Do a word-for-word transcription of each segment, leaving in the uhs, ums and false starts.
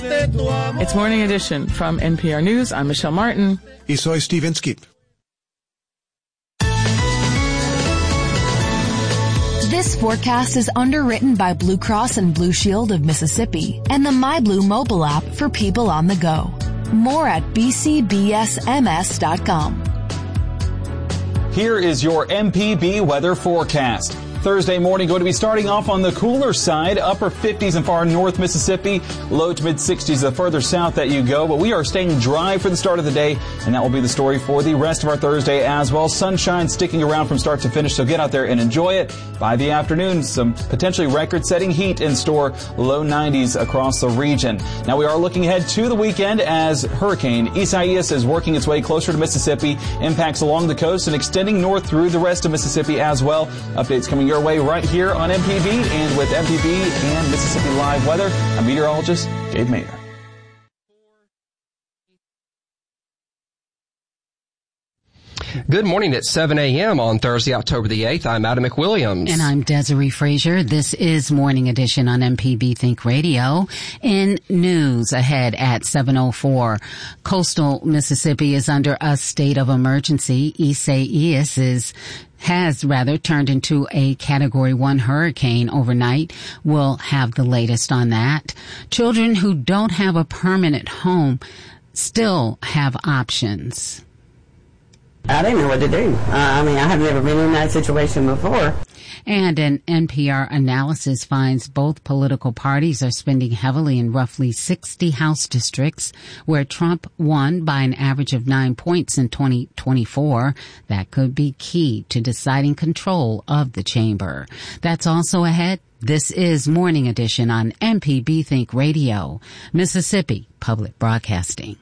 It's Morning Edition from N P R News. I'm Michelle Martin. Y soy Steve Inskeep. This forecast is underwritten by Blue Cross and Blue Shield of Mississippi and the MyBlue mobile app for people on the go. More at b c b s m s dot com. Here is your M P B weather forecast. Thursday morning going to be starting off on the cooler side, upper fifties in far north Mississippi, low to mid sixties the further south that you go, but we are staying dry for the start of the day, and that will be the story for the rest of our Thursday as well. Sunshine sticking around from start to finish, so get out there and enjoy it. By the afternoon, some potentially record-setting heat in store, low nineties across the region. Now we are looking ahead to the weekend as Hurricane Isaias is working its way closer to Mississippi, impacts along the coast and extending north through the rest of Mississippi as well. Updates coming your way right here on M P B, and with M P B and Mississippi Live Weather, I'm meteorologist Gabe Mayer. Good morning at seven a.m. on Thursday, October the eighth. I'm Adam McWilliams. And I'm Desiree Frazier. This is Morning Edition on M P B Think Radio. In news ahead at seven oh four, coastal Mississippi is under a state of emergency. Isaias is has rather turned into a Category one hurricane overnight. We'll have the latest on that. Children who don't have a permanent home still have options. I didn't know what to do. Uh, I mean, I have never been in that situation before. And an N P R analysis finds both political parties are spending heavily in roughly sixty House districts where Trump won by an average of nine points in twenty twenty-four. That could be key to deciding control of the chamber. That's also ahead. This is Morning Edition on M P B Think Radio, Mississippi Public Broadcasting.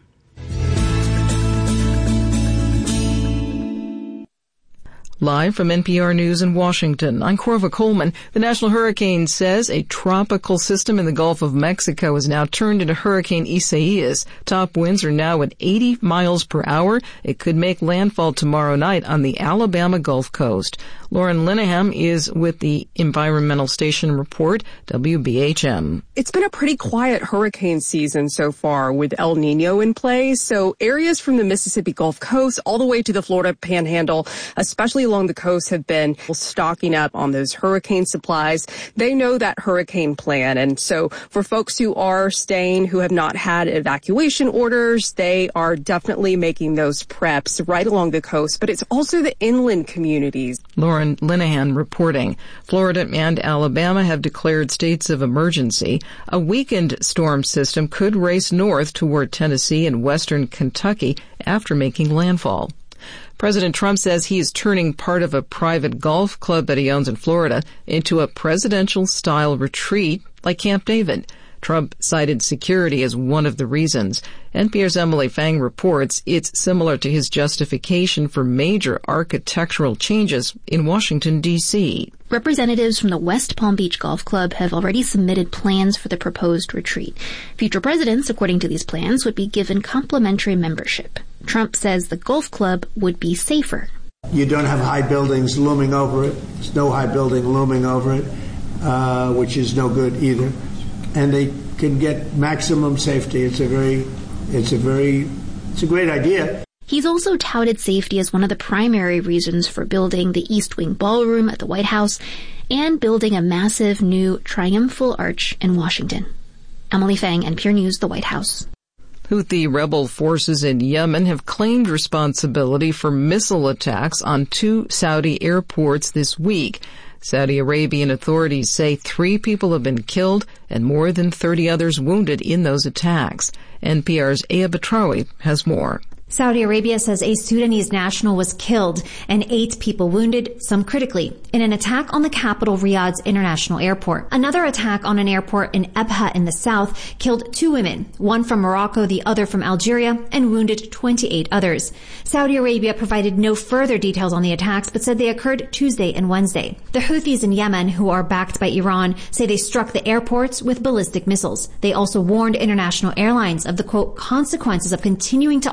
Live from N P R News in Washington, I'm Corva Coleman. The National Hurricane says a tropical system in the Gulf of Mexico is now turned into Hurricane Isaias. Top winds are now at eighty miles per hour. It could make landfall tomorrow night on the Alabama Gulf Coast. Lauren Linehan is with the Environmental Station Report, W B H M. It's been a pretty quiet hurricane season so far with El Nino in play, so areas from the Mississippi Gulf Coast all the way to the Florida Panhandle, especially along the coast, have been stocking up on those hurricane supplies. They know that hurricane plan, and so for folks who are staying who have not had evacuation orders, they are definitely making those preps right along the coast, but it's also the inland communities. Lauren Linehan reporting. Florida and Alabama have declared states of emergency. A weakened storm system could race north toward Tennessee and western Kentucky after making landfall. President Trump says he is turning part of a private golf club that he owns in Florida into a presidential-style retreat like Camp David. Trump cited security as one of the reasons. N P R's Emily Fang reports it's similar to his justification for major architectural changes in Washington, D C Representatives from the West Palm Beach Golf Club have already submitted plans for the proposed retreat. Future presidents, according to these plans, would be given complimentary membership. Trump says the golf club would be safer. You don't have high buildings looming over it. There's no high building looming over it, uh, which is no good either. And they can get maximum safety. It's a very, it's a very, it's a great idea. He's also touted safety as one of the primary reasons for building the East Wing Ballroom at the White House and building a massive new triumphal arch in Washington. Emily Fang, N P R News, the White House. Houthi rebel forces in Yemen have claimed responsibility for missile attacks on two Saudi airports this week. Saudi Arabian authorities say three people have been killed and more than thirty others wounded in those attacks. N P R's Aya Batrawi has more. Saudi Arabia says a Sudanese national was killed and eight people wounded, some critically, in an attack on the capital Riyadh's international airport. Another attack on an airport in Ebha in the south killed two women, one from Morocco, the other from Algeria, and wounded twenty-eight others. Saudi Arabia provided no further details on the attacks, but said they occurred Tuesday and Wednesday. The Houthis in Yemen, who are backed by Iran, say they struck the airports with ballistic missiles. They also warned international airlines of the, quote, consequences of continuing to operate flights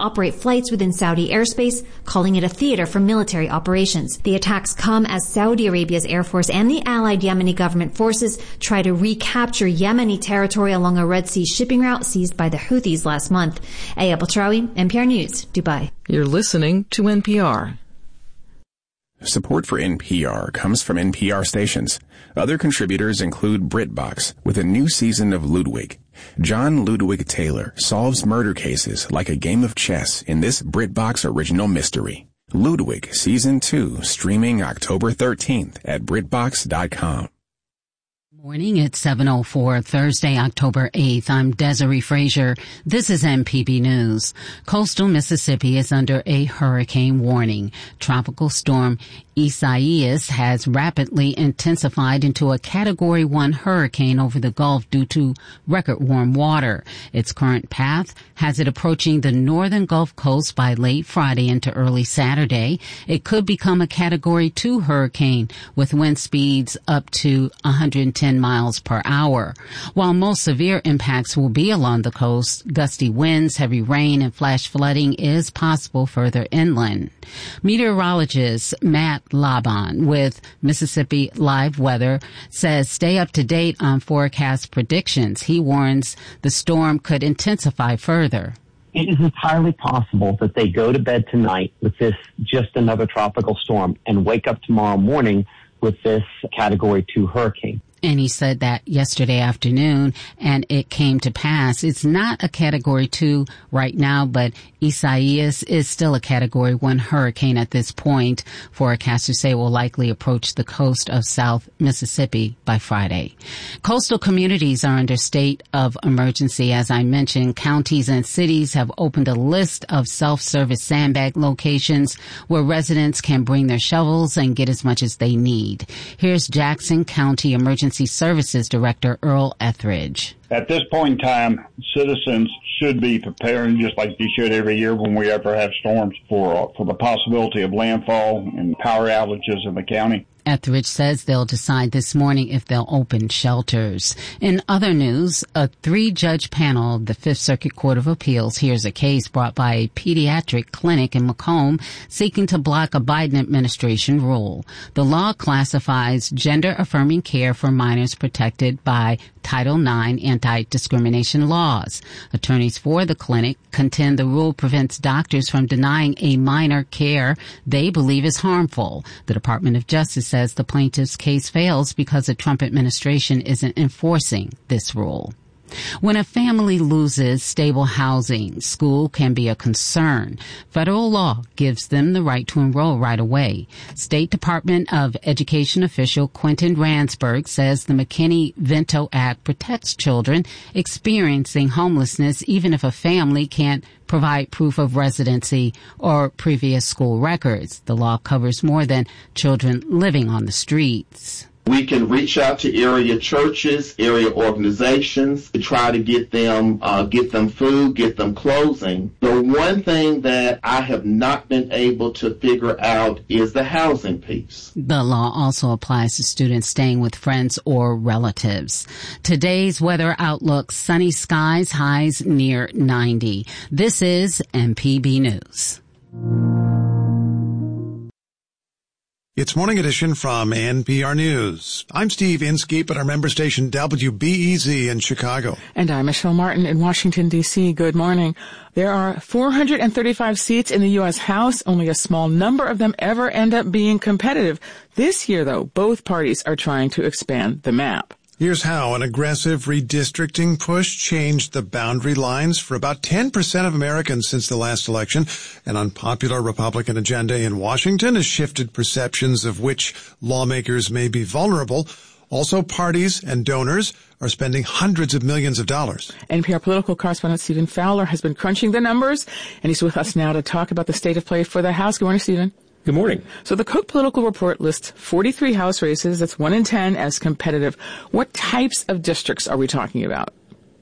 flights within Saudi airspace, calling it a theater for military operations. The attacks come as Saudi Arabia's Air Force and the allied Yemeni government forces try to recapture Yemeni territory along a Red Sea shipping route seized by the Houthis last month. Aya Batrawi, N P R News, Dubai. You're listening to N P R. Support for N P R comes from N P R stations. Other contributors include BritBox with a new season of Ludwig. John Ludwig Taylor solves murder cases like a game of chess in this BritBox original mystery. Ludwig Season two streaming October thirteenth at Britbox dot com. Morning at seven oh four, Thursday, October eighth. I'm Desiree Frazier. This is M P B News. Coastal Mississippi is under a hurricane warning. Tropical storm Isaias has rapidly intensified into a Category one hurricane over the Gulf due to record warm water. Its current path has it approaching the northern Gulf Coast by late Friday into early Saturday. It could become a Category two hurricane with wind speeds up to one hundred ten miles per hour. While most severe impacts will be along the coast, gusty winds, heavy rain, and flash flooding is possible further inland. Meteorologist Matt Laban with Mississippi Live Weather says stay up to date on forecast predictions. He warns the storm could intensify further. It is entirely possible that they go to bed tonight with this just another tropical storm and wake up tomorrow morning with this Category two hurricane. And he said that yesterday afternoon, and it came to pass. It's not a Category two right now, but Isaias is still a Category one hurricane at this point. Forecasters say it will likely approach the coast of South Mississippi by Friday. Coastal communities are under state of emergency. As I mentioned, counties and cities have opened a list of self-service sandbag locations where residents can bring their shovels and get as much as they need. Here's Jackson County Emergency Services Director Earl Etheridge. At this point in time, citizens should be preparing just like they should every year when we ever have storms for, for the possibility of landfall and power outages in the county. Etheridge says they'll decide this morning if they'll open shelters. In other news, a three-judge panel of the Fifth Circuit Court of Appeals hears a case brought by a pediatric clinic in Macomb seeking to block a Biden administration rule. The law classifies gender-affirming care for minors protected by Title nine anti-discrimination laws. Attorneys for the clinic contend the rule prevents doctors from denying a minor care they believe is harmful. The Department of Justice says the plaintiff's case fails because the Trump administration isn't enforcing this rule. When a family loses stable housing, school can be a concern. Federal law gives them the right to enroll right away. State Department of Education official Quentin Ransburg says the McKinney-Vento Act protects children experiencing homelessness even if a family can't provide proof of residency or previous school records. The law covers more than children living on the streets. We can reach out to area churches, area organizations to try to get them, uh, get them food, get them clothing. The one thing that I have not been able to figure out is the housing piece. The law also applies to students staying with friends or relatives. Today's weather outlook, sunny skies, highs near ninety. This is M P B News. It's Morning Edition from N P R News. I'm Steve Inskeep at our member station W B E Z in Chicago. And I'm Michelle Martin in Washington, D C Good morning. There are four hundred thirty-five seats in the U S House. Only a small number of them ever end up being competitive. This year, though, both parties are trying to expand the map. Here's how an aggressive redistricting push changed the boundary lines for about ten percent of Americans since the last election. An unpopular Republican agenda in Washington has shifted perceptions of which lawmakers may be vulnerable. Also, parties and donors are spending hundreds of millions of dollars. N P R political correspondent Stephen Fowler has been crunching the numbers, and he's with us now to talk about the state of play for the House. Good morning, Stephen. Good morning. So the Cook Political Report lists forty-three House races. That's one in ten as competitive. What types of districts are we talking about?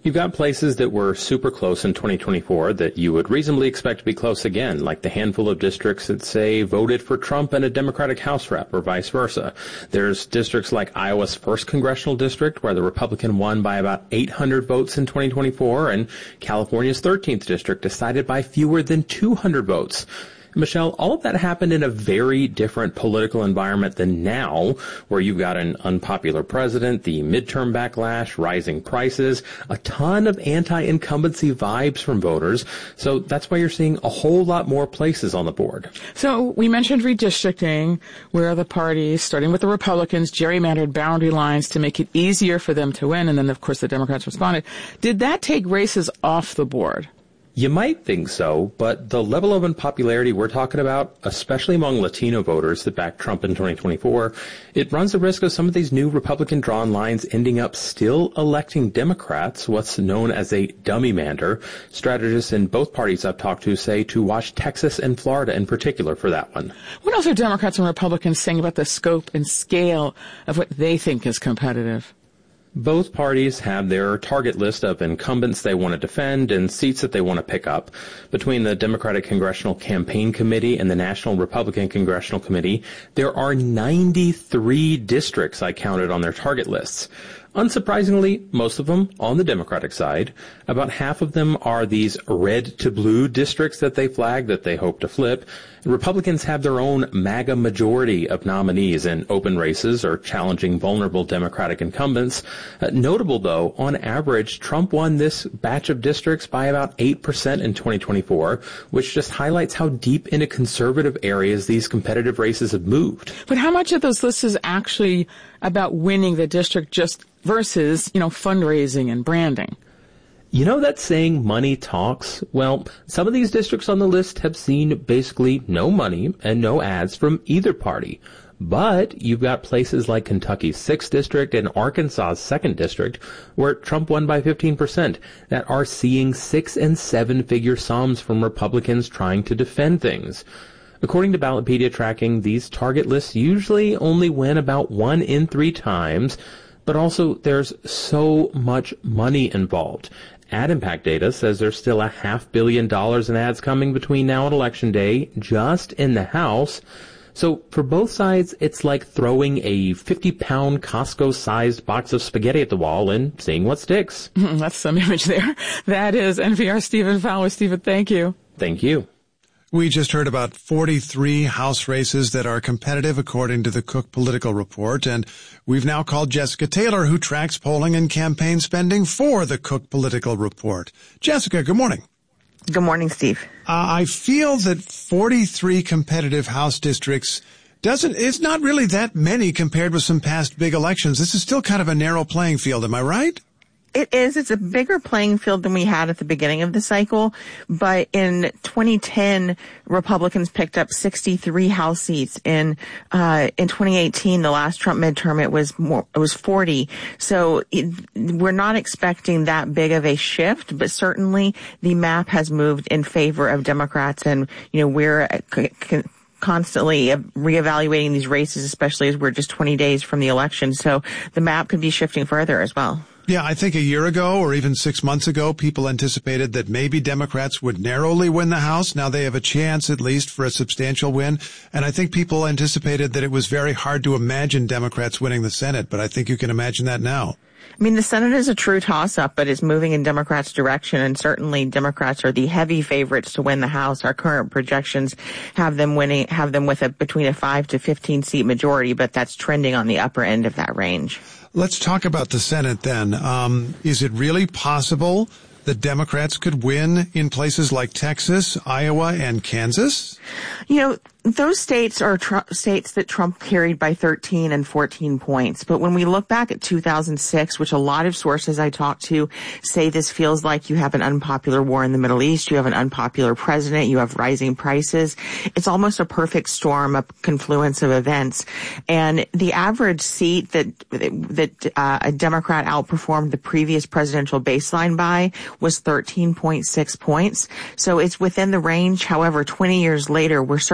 You've got places that were super close in twenty twenty-four that you would reasonably expect to be close again, like the handful of districts that, say, voted for Trump and a Democratic House rep, or vice versa. There's districts like Iowa's first congressional district, where the Republican won by about eight hundred votes in twenty twenty-four, and California's thirteenth district decided by fewer than two hundred votes. Michelle, all of that happened in a very different political environment than now, where you've got an unpopular president, the midterm backlash, rising prices, a ton of anti-incumbency vibes from voters. So that's why you're seeing a whole lot more places on the board. So we mentioned redistricting, where the parties, starting with the Republicans, gerrymandered boundary lines to make it easier for them to win. And then, of course, the Democrats responded. Did that take races off the board? You might think so, but the level of unpopularity we're talking about, especially among Latino voters that backed Trump in twenty twenty-four, it runs the risk of some of these new Republican-drawn lines ending up still electing Democrats, what's known as a dummy-mander. Strategists in both parties I've talked to say to watch Texas and Florida in particular for that one. What else are Democrats and Republicans saying about the scope and scale of what they think is competitive? Both parties have their target list of incumbents they want to defend and seats that they want to pick up. Between the Democratic Congressional Campaign Committee and the National Republican Congressional Committee, there are ninety-three districts I counted on their target lists. Unsurprisingly, most of them on the Democratic side. About half of them are these red to blue districts that they flag that they hope to flip. Republicans have their own MAGA majority of nominees in open races or challenging vulnerable Democratic incumbents. Uh, notable, though, on average, Trump won this batch of districts by about eight percent in twenty twenty-four, which just highlights how deep into conservative areas these competitive races have moved. But how much of those lists is actually about winning the district just versus, you know, fundraising and branding? You know that saying, money talks? Well, some of these districts on the list have seen basically no money and no ads from either party. But you've got places like Kentucky's sixth district and Arkansas's second district, where Trump won by fifteen percent, that are seeing six and seven figure sums from Republicans trying to defend things. According to Ballotpedia tracking, these target lists usually only win about one in three times, but also there's so much money involved. Ad Impact data says there's still a half billion dollars in ads coming between now and Election Day, just in the House. So for both sides, it's like throwing a fifty pound Costco-sized box of spaghetti at the wall and seeing what sticks. That's some image there. That is N P R's Stephen Fowler. Stephen, thank you. Thank you. We just heard about forty-three House races that are competitive according to the Cook Political Report, and we've now called Jessica Taylor, who tracks polling and campaign spending for the Cook Political Report. Jessica, good morning. Good morning, Steve. Uh, I feel that forty-three competitive House districts doesn't, it's not really that many compared with some past big elections. This is still kind of a narrow playing field, am I right? It is. It's a bigger playing field than we had at the beginning of the cycle. But in twenty ten, Republicans picked up sixty-three House seats. In uh in twenty eighteen, the last Trump midterm, it was more. It was forty. So it, we're not expecting that big of a shift. But certainly, the map has moved in favor of Democrats, and you know we're c- c- constantly reevaluating these races, especially as we're just twenty days from the election. So the map could be shifting further as well. Yeah, I think a year ago or even six months ago, people anticipated that maybe Democrats would narrowly win the House. Now they have a chance, at least, for a substantial win. And I think people anticipated that it was very hard to imagine Democrats winning the Senate, but I think you can imagine that now. I mean, the Senate is a true toss-up, but is moving in Democrats' direction, and certainly Democrats are the heavy favorites to win the House. Our current projections have them winning, have them with a between a five to fifteen seat majority, but that's trending on the upper end of that range. Let's talk about the Senate then. Um, is it really possible that Democrats could win in places like Texas, Iowa, and Kansas? You know, those states are tr- states that Trump carried by thirteen and fourteen points. But when we look back at two thousand six, which a lot of sources I talked to say this feels like you have an unpopular war in the Middle East, you have an unpopular president, you have rising prices. It's almost a perfect storm, a confluence of events. And the average seat that that uh, a Democrat outperformed the previous presidential baseline by was thirteen point six points. So it's within the range. However, twenty years later, we're certainly more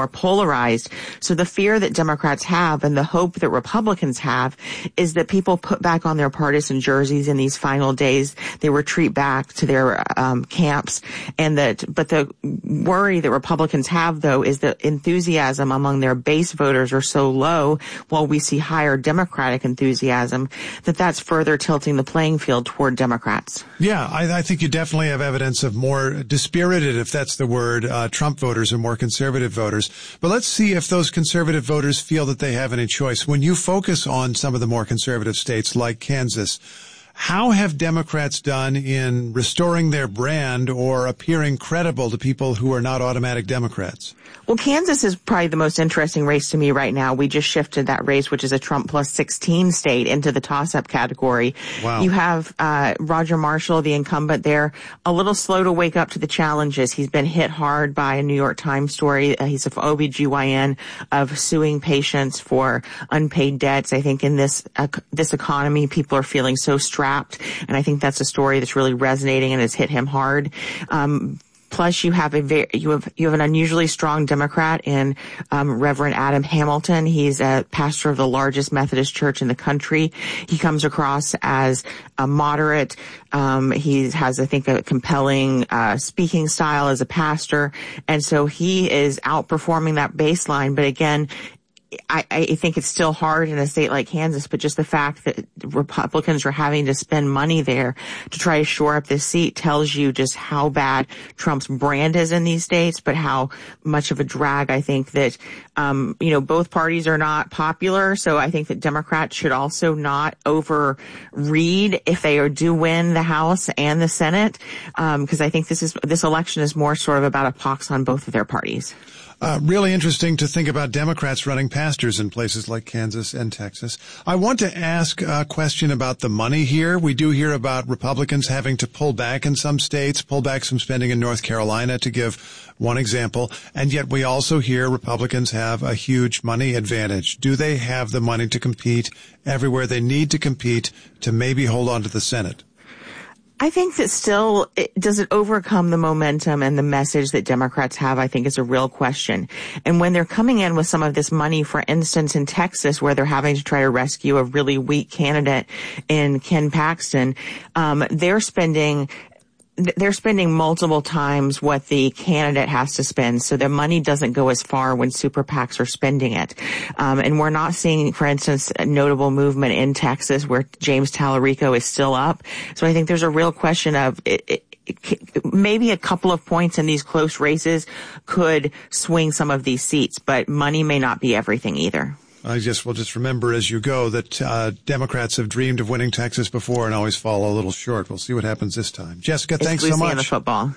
more polarized. So the fear that Democrats have and the hope that Republicans have is that people put back on their partisan jerseys in these final days. They retreat back to their um, camps, and that. But the worry that Republicans have, though, is that enthusiasm among their base voters are so low, while we see higher Democratic enthusiasm, that that's further tilting the playing field toward Democrats. Yeah, I, I think you definitely have evidence of more dispirited, if that's the word, uh, Trump voters or more conservative voters. But let's see if those conservative voters feel that they have any choice. When you focus on some of the more conservative states like Kansas, how have Democrats done in restoring their brand or appearing credible to people who are not automatic Democrats? Well, Kansas is probably the most interesting race to me right now. We just shifted that race, which is a Trump plus sixteen state, into the toss-up category. Wow. You have uh Roger Marshall, the incumbent there, a little slow to wake up to the challenges. He's been hit hard by a New York Times story. Uh, he's an O B G Y N of suing patients for unpaid debts. I think in this uh, this economy, people are feeling so strapped, and I think that's a story that's really resonating and has hit him hard. Um Plus, you have a very, you have you have an unusually strong Democrat in um, Reverend Adam Hamilton. He's a pastor of the largest Methodist church in the country. He comes across as a moderate. Um, he has, I think, a compelling uh, speaking style as a pastor, and so he is outperforming that baseline. But again, I, I think it's still hard in a state like Kansas, but just the fact that Republicans are having to spend money there to try to shore up this seat tells you just how bad Trump's brand is in these states, but how much of a drag I think that, um, you know, both parties are not popular. So I think that Democrats should also not overread if they are, do win the House and the Senate, um, because I think this is, this election is more sort of about a pox on both of their parties. Uh, really interesting to think about Democrats running pastors in places like Kansas and Texas. I want to ask a question about the money here. We do hear about Republicans having to pull back in some states, pull back some spending in North Carolina, to give one example. And yet we also hear Republicans have a huge money advantage. Do they have the money to compete everywhere they need to compete to maybe hold on to the Senate? I think that still, it, does it overcome the momentum and the message that Democrats have, I think is a real question. And when they're coming in with some of this money, for instance, in Texas, where they're having to try to rescue a really weak candidate in Ken Paxton, um, they're spending they're spending multiple times what the candidate has to spend, so their money doesn't go as far when super PACs are spending it. Um, and we're not seeing, for instance, a notable movement in Texas where James Tallarico is still up. So I think there's a real question of it, it, it, maybe a couple of points in these close races could swing some of these seats, but money may not be everything either. I guess we'll just remember as you go that uh, Democrats have dreamed of winning Texas before and always fall a little short. We'll see what happens this time. Jessica, it's thanks so much. It's football.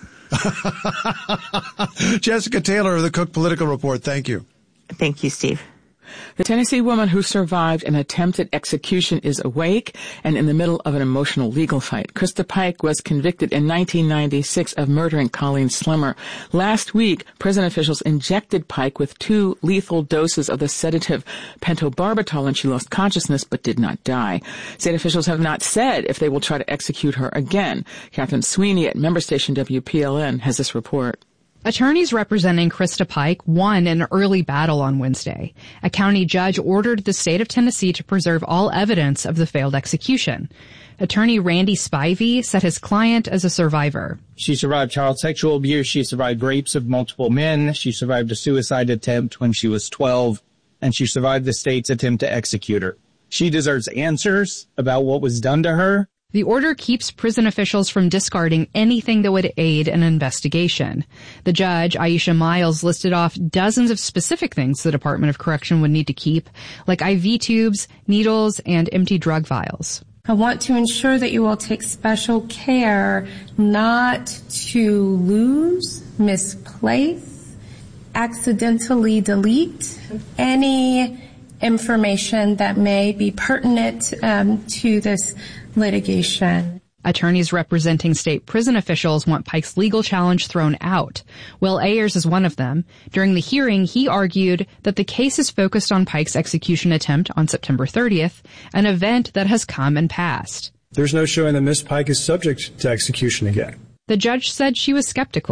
Jessica Taylor of the Cook Political Report. Thank you. Thank you, Steve. The Tennessee woman who survived an attempted execution is awake and in the middle of an emotional legal fight. Krista Pike was convicted in nineteen ninety-six of murdering Colleen Slimmer. Last week, prison officials injected Pike with two lethal doses of the sedative pentobarbital, and she lost consciousness but did not die. State officials have not said if they will try to execute her again. Catherine Sweeney at member station W P L N has this report. Attorneys representing Krista Pike won an early battle on Wednesday. A county judge ordered the state of Tennessee to preserve all evidence of the failed execution. Attorney Randy Spivey said his client is a survivor. She survived child sexual abuse. She survived rapes of multiple men. She survived a suicide attempt when she was twelve. And she survived the state's attempt to execute her. She deserves answers about what was done to her. The order keeps prison officials from discarding anything that would aid an investigation. The judge, Aisha Miles, listed off dozens of specific things the Department of Correction would need to keep, like I V tubes, needles, and empty drug vials. I want to ensure that you will take special care not to lose, misplace, accidentally delete any information that may be pertinent um, to this litigation. Attorneys representing state prison officials want Pike's legal challenge thrown out. Will Ayers is one of them. During the hearing, he argued that the case is focused on Pike's execution attempt on September thirtieth, an event that has come and passed. There's no showing that Miss Pike is subject to execution again. The judge said she was skeptical.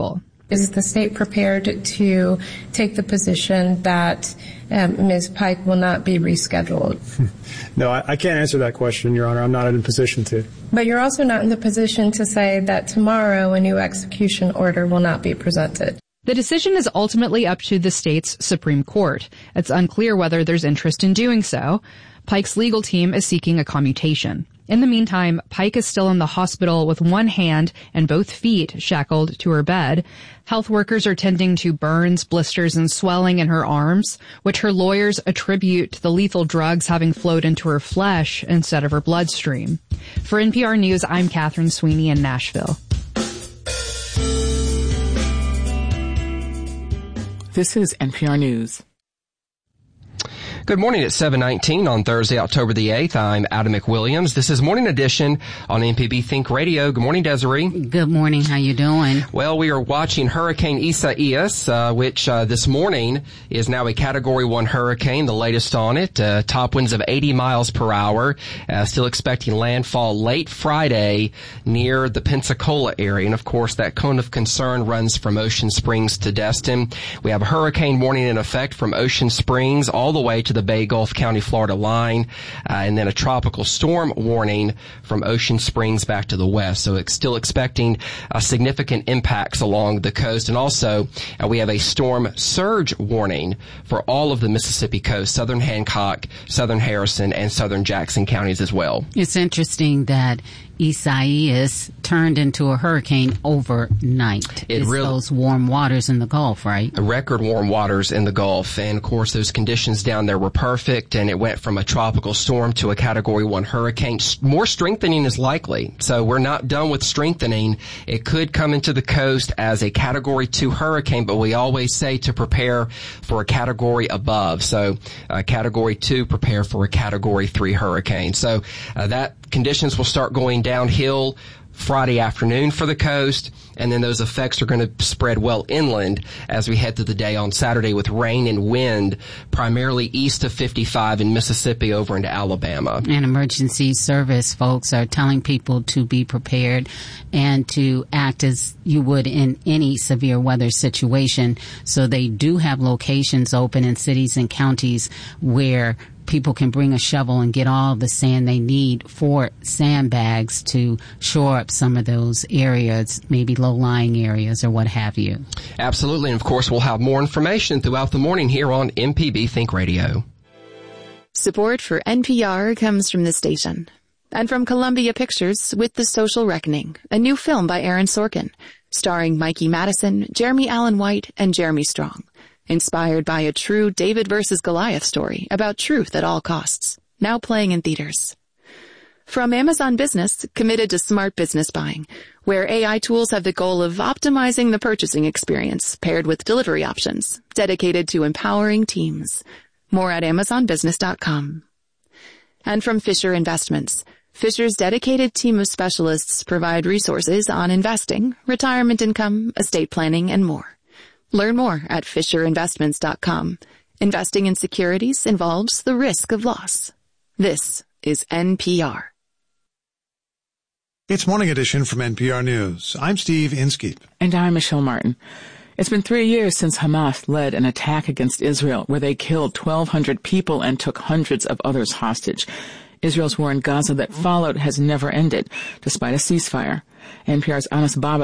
Is the state prepared to take the position that um, Miz Pike will not be rescheduled? No, I, I can't answer that question, Your Honor. I'm not in a position to. But you're also not in the position to say that tomorrow a new execution order will not be presented. The decision is ultimately up to the state's Supreme Court. It's unclear whether there's interest in doing so. Pike's legal team is seeking a commutation. In the meantime, Pike is still in the hospital with one hand and both feet shackled to her bed. Health workers are tending to burns, blisters, and swelling in her arms, which her lawyers attribute to the lethal drugs having flowed into her flesh instead of her bloodstream. For N P R News, I'm Catherine Sweeney in Nashville. This is N P R News. Good morning at seven nineteen on Thursday, October the eighth. I'm Adam McWilliams. This is Morning Edition on M P B Think Radio. Good morning, Desiree. Good morning. How you doing? Well, we are watching Hurricane Isaias, uh, which uh, this morning is now a Category one hurricane, the latest on it. Uh, top winds of eighty miles per hour. Uh, still expecting landfall late Friday near the Pensacola area. And, of course, that cone of concern runs from Ocean Springs to Destin. We have a hurricane warning in effect from Ocean Springs all the way to the Bay Gulf County, Florida line, uh, and then a tropical storm warning from Ocean Springs back to the west. So it's still expecting uh, significant impacts along the coast. And also, uh, we have a storm surge warning for all of the Mississippi coast, southern Hancock, southern Harrison, and southern Jackson counties as well. It's interesting that Isaias turned into a hurricane overnight. It it's really, those warm waters in the Gulf, right? Record warm waters in the Gulf. And, of course, those conditions down there were perfect, and it went from a tropical storm to a Category one hurricane. More strengthening is likely. So we're not done with strengthening. It could come into the coast as a Category two hurricane, but we always say to prepare for a category above. So uh, Category two, prepare for a Category three hurricane. So uh, that conditions will start going downhill Friday afternoon for the coast, and then those effects are going to spread well inland as we head through the day on Saturday with rain and wind primarily east of fifty-five in Mississippi over into Alabama. And emergency service folks are telling people to be prepared and to act as you would in any severe weather situation. So they do have locations open in cities and counties where people can bring a shovel and get all the sand they need for sandbags to shore up some of those areas, maybe low-lying areas or what have you. Absolutely. And, of course, we'll have more information throughout the morning here on M P B Think Radio. Support for N P R comes from the station and from Columbia Pictures with The Social Reckoning, a new film by Aaron Sorkin, starring Mikey Madison, Jeremy Allen White, and Jeremy Strong. Inspired by a true David versus Goliath story about truth at all costs. Now playing in theaters. From Amazon Business, committed to smart business buying, where A I tools have the goal of optimizing the purchasing experience paired with delivery options, dedicated to empowering teams. More at amazon business dot com. And from Fisher Investments. Fisher's dedicated team of specialists provide resources on investing, retirement income, estate planning, and more. Learn more at fisher investments dot com. Investing in securities involves the risk of loss. This is N P R. It's Morning Edition from N P R News. I'm Steve Inskeep. And I'm Michelle Martin. It's been three years since Hamas led an attack against Israel where they killed twelve hundred people and took hundreds of others hostage. Israel's war in Gaza that followed has never ended, despite a ceasefire. N P R's Anas Baba